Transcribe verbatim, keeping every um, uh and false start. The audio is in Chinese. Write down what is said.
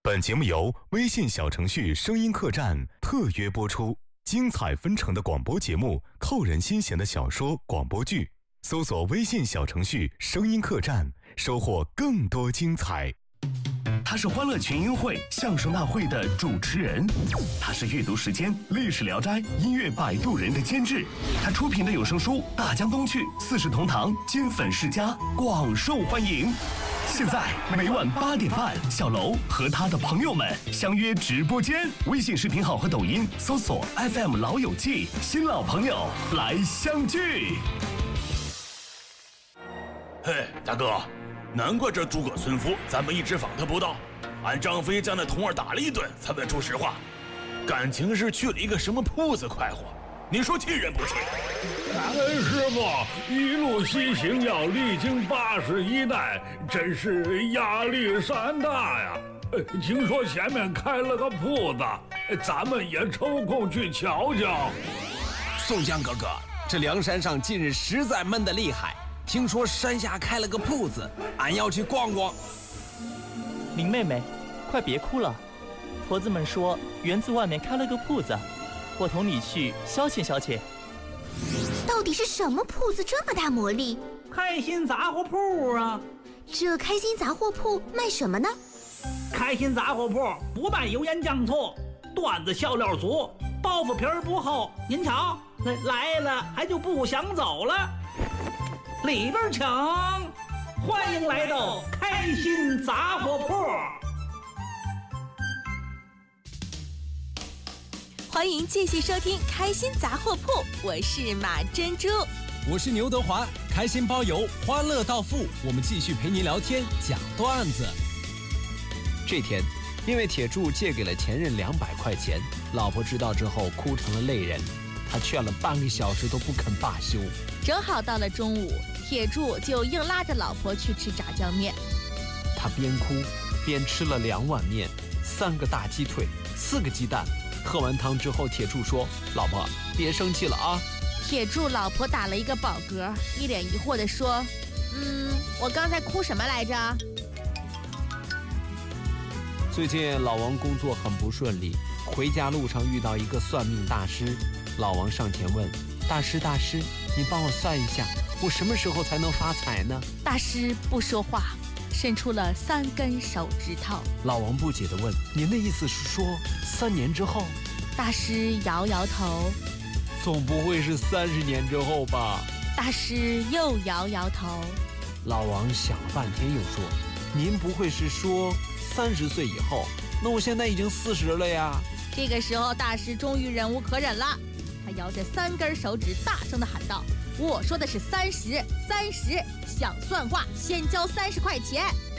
本节目由微信小程序声音客栈特约播出，精彩纷呈的广播节目，扣人心弦的小说、广播剧，搜索微信小程序声音客栈，收获更多精彩。 他是欢乐群英会相声大会的主持人，他是阅读时间历史聊斋音乐摆渡人的监制，他出品的有声书《大江东去》四世同堂金粉世家广受欢迎。现在每晚八点半，小楼和他的朋友们相约直播间，微信视频号和抖音搜索 F M 老友记，新老朋友来相聚。 嘿，大哥，难怪这诸葛村夫咱们一直访他不到，俺张飞将那童儿打了一顿才问出实话，感情是去了一个什么铺子快活，你说气人不气？ 师傅，一路西行要历经八十一难，真是压力山大呀。听说前面开了个铺子，咱们也抽空去瞧瞧。 宋江哥哥，这梁山上近日实在闷得厉害，听说山下开了个铺子，俺要去逛逛。 林妹妹，快别哭了，婆子们说园子外面开了个铺子，我同你去消遣消遣。 到底是什么铺子这么大魔力？ 开心杂货铺啊！ 这开心杂货铺卖什么呢？ 开心杂货铺不卖油盐酱醋，段子笑料足，包袱皮儿不厚。您瞧，来了还就不想走了。里边请，欢迎来到开心杂货铺。 欢迎继续收听开心杂货铺，我是马珍珠， 我是牛德华，开心包邮，欢乐到付，我们继续陪您聊天讲段子。这天，因为铁柱借给了前任两百块钱，老婆知道之后哭成了泪人，他劝了半个小时都不肯罢休。 正好到了中午，铁柱就硬拉着老婆去吃炸酱面。 他边哭边吃了两碗面，三个大鸡腿，四个鸡蛋。喝完汤之后，铁柱说：“老婆，别生气了啊。” 铁柱老婆打了一个饱嗝，一脸疑惑地说：“嗯，我刚才哭什么来着？” 最近老王工作很不顺利，回家路上遇到一个算命大师。老王上前问：“大师，大师，你帮我算一下，我什么时候才能发财呢？” 大师不说话，伸出了三根手指头。 老王不解地问：“您的意思是说三年之后？” 大师摇摇头：“ 总不会是三十年之后吧？” 大师又摇摇头。 老王想了半天又说：“您不会是说三十岁以后？那我现在已经四十了呀。” 这个时候，大师终于忍无可忍了，他摇着三根手指大声地喊道：“我说的是三十，三十！想算卦先交三十块钱。”